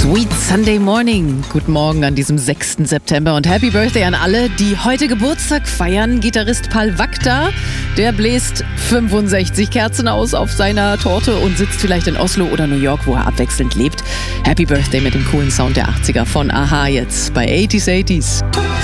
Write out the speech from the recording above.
Sweet Sunday Morning. Guten Morgen an diesem 6. September und Happy Birthday an alle, die heute Geburtstag feiern. Gitarrist Pal Vakta, der bläst 65 Kerzen aus auf seiner Torte und sitzt vielleicht in Oslo oder New York, wo er abwechselnd lebt. Happy Birthday mit dem coolen Sound der 80er von Aha jetzt bei 80s.